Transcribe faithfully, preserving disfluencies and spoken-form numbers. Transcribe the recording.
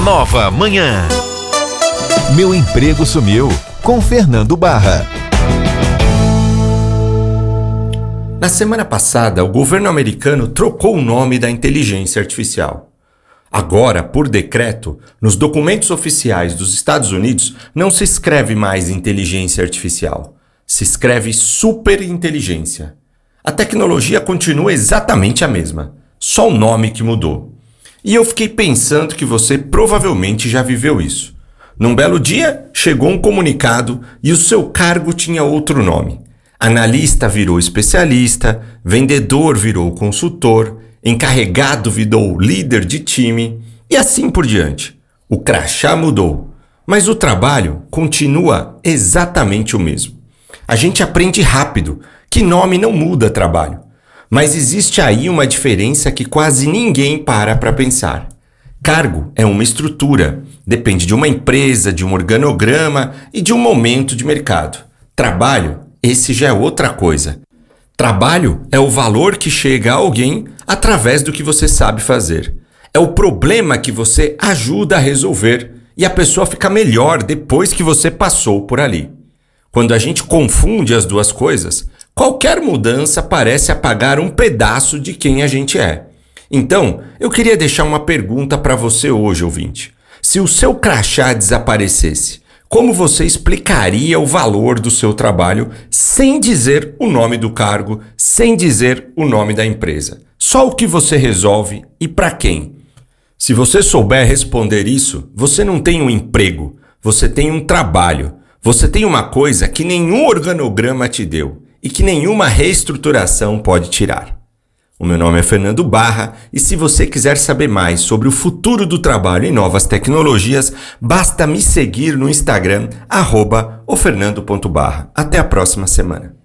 Nova Manhã. Meu emprego sumiu, com Fernando Barra. Na semana passada, o governo americano trocou o nome da inteligência artificial. Agora, por decreto, nos documentos oficiais dos Estados Unidos não se escreve mais inteligência artificial, se escreve superinteligência. A tecnologia continua exatamente a mesma, só o nome que mudou. E eu fiquei pensando que você provavelmente já viveu isso. Num belo dia, chegou um comunicado e o seu cargo tinha outro nome. Analista virou especialista, vendedor virou consultor, encarregado virou líder de time e assim por diante. O crachá mudou, mas o trabalho continua exatamente o mesmo. A gente aprende rápido que nome não muda trabalho, mas existe aí uma diferença que quase ninguém para para pensar. Cargo é uma estrutura, depende de uma empresa, de um organograma e de um momento de mercado. Trabalho, esse já é outra coisa. Trabalho é o valor que chega a alguém através do que você sabe fazer. É o problema que você ajuda a resolver e a pessoa fica melhor depois que você passou por ali. Quando a gente confunde as duas coisas, qualquer mudança parece apagar um pedaço de quem a gente é. Então, eu queria deixar uma pergunta para você hoje, ouvinte. Se o seu crachá desaparecesse, como você explicaria o valor do seu trabalho sem dizer o nome do cargo, sem dizer o nome da empresa? Só o que você resolve e para quem? Se você souber responder isso, você não tem um emprego, você tem um trabalho. Você tem uma coisa que nenhum organograma te deu e que nenhuma reestruturação pode tirar. O meu nome é Fernando Barra e se você quiser saber mais sobre o futuro do trabalho e novas tecnologias, basta me seguir no Instagram, arroba ofernando ponto barra. Até a próxima semana.